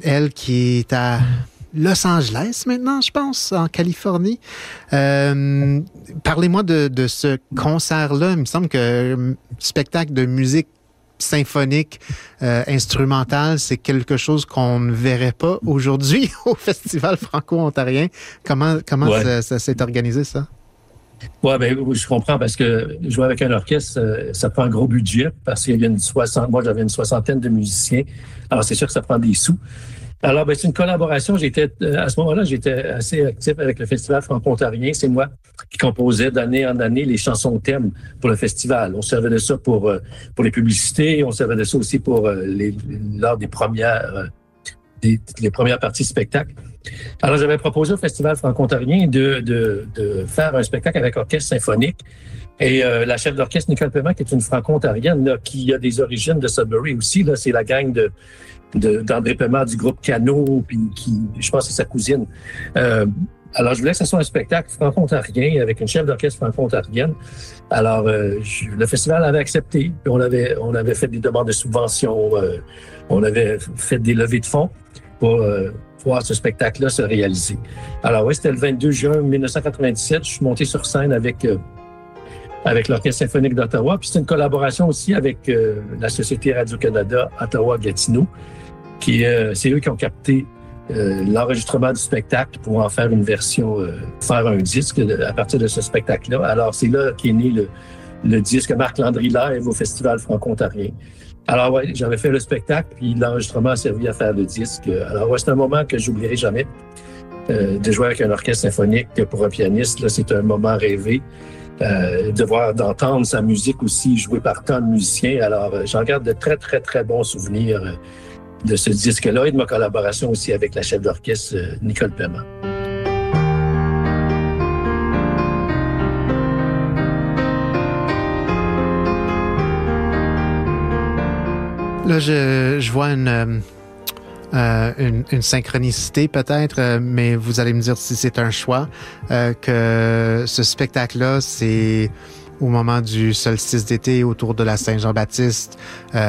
elle qui est à Los Angeles maintenant, je pense, en Californie. Parlez-moi de ce concert-là. Il me semble que spectacle de musique symphonique, instrumentale, c'est quelque chose qu'on ne verrait pas aujourd'hui au Festival franco-ontarien. Comment ça s'est organisé, ça? Oui, ben, je comprends parce que jouer avec un orchestre, ça prend un gros budget parce qu'il y a moi, j'avais une soixantaine de musiciens. Alors, c'est sûr que ça prend des sous. Alors, ben, c'est une collaboration. À ce moment-là, j'étais assez actif avec le Festival franco-ontarien. C'est moi qui composais d'année en année les chansons thèmes pour le festival. On servait de ça pour les publicités. On servait de ça aussi pour lors des premières parties de spectacle. Alors, j'avais proposé au Festival franco-ontarien de faire un spectacle avec orchestre symphonique. Et la chef d'orchestre, Nicole Paiement, qui est une franco-ontarienne, là, qui a des origines de Sudbury aussi, là, c'est la gang d'André Paiement du groupe Cano, puis je pense que c'est sa cousine. Alors, je voulais que ce soit un spectacle franco-ontarien avec une chef d'orchestre franco-ontarienne. Alors, le festival avait accepté, puis on avait fait des demandes de subventions, on avait fait des levées de fonds pour voir ce spectacle-là se réaliser. Alors oui, c'était le 22 juin 1997. Je suis monté sur scène avec l'Orchestre symphonique d'Ottawa. Puis c'est une collaboration aussi avec la Société Radio-Canada Ottawa-Gatineau. C'est eux qui ont capté l'enregistrement du spectacle pour en faire une version, faire un disque à partir de ce spectacle-là. Alors c'est là qu'est né le disque Marc Landry Live au Festival franco-ontarien. Alors ouais, j'avais fait le spectacle, puis l'enregistrement a servi à faire le disque. Alors ouais, c'est un moment que j'oublierai jamais. De jouer avec un orchestre symphonique pour un pianiste, là, c'est un moment rêvé. D'entendre sa musique aussi jouée par tant de musiciens. Alors, j'en garde de très, très, très bons souvenirs de ce disque-là et de ma collaboration aussi avec la chef d'orchestre Nicole Paiement. Là, je vois une synchronicité peut-être, mais vous allez me dire si c'est un choix, que ce spectacle-là, c'est au moment du solstice d'été autour de la Saint-Jean-Baptiste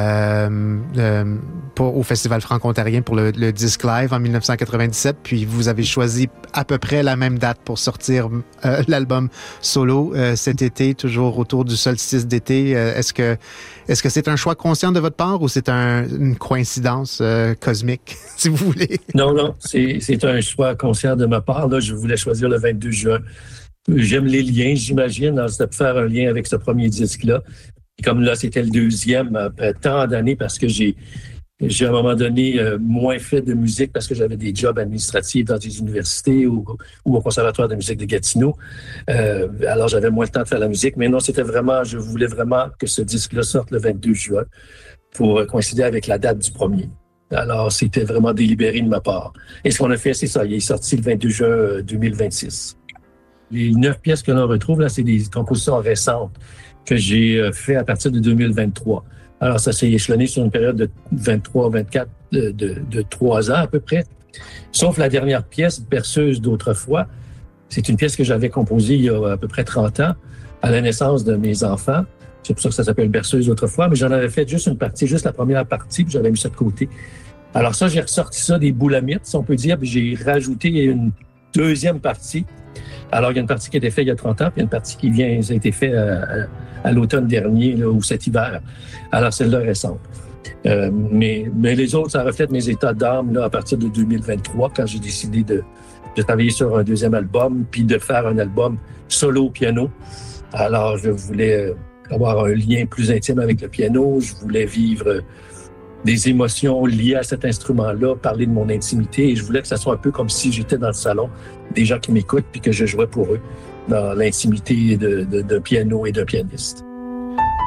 au Festival franco-ontarien pour le disque live en 1997. Puis vous avez choisi à peu près la même date pour sortir l'album solo cet été, toujours autour du solstice d'été. Est-ce que c'est un choix conscient de votre part ou c'est une coïncidence cosmique, si vous voulez? Non, c'est un choix conscient de ma part. Là, je voulais choisir le 22 juin. J'aime les liens, j'imagine, c'était de faire un lien avec ce premier disque-là. Et comme là, c'était le deuxième après tant d'années, parce que j'ai à un moment donné moins fait de musique parce que j'avais des jobs administratifs dans des universités ou au Conservatoire de musique de Gatineau. Alors, j'avais moins le temps de faire la musique. Mais non, je voulais vraiment que ce disque-là sorte le 22 juin pour coïncider avec la date du premier. Alors, c'était vraiment délibéré de ma part. Et ce qu'on a fait, c'est ça. Il est sorti le 22 juin 2026. Les 9 pièces que l'on retrouve, là, c'est des compositions récentes que j'ai fait à partir de 2023. Alors, ça s'est échelonné sur une période de 23-24, de 3 ans à peu près. Sauf la dernière pièce, Berceuse d'autrefois. C'est une pièce que j'avais composée il y a à peu près 30 ans, à la naissance de mes enfants. C'est pour ça que ça s'appelle Berceuse d'autrefois. Mais j'en avais fait juste une partie, juste la première partie, puis j'avais mis ça de côté. Alors ça, j'ai ressorti ça des boulamites, si on peut dire, puis j'ai rajouté une deuxième partie. Alors, il y a une partie qui a été faite il y a 30 ans, puis il y a une partie qui ça a été faite à l'automne dernier, là, ou cet hiver. Alors, celle-là récente. Mais les autres, ça reflète mes états d'âme là, à partir de 2023, quand j'ai décidé de travailler sur un deuxième album, puis de faire un album solo piano. Alors, je voulais avoir un lien plus intime avec le piano. Je voulais vivre des émotions liées à cet instrument-là, parler de mon intimité. Et je voulais que ça soit un peu comme si j'étais dans le salon, des gens qui m'écoutent, puis que je jouais pour eux dans l'intimité d'un piano et d'un pianiste.